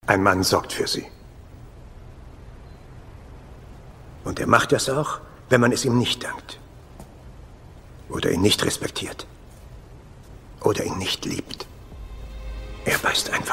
Ein Mann sorgt für sie. Und er macht das auch, wenn man es ihm nicht dankt. Oder ihn nicht respektiert. Oder ihn nicht liebt. Er beißt einfach.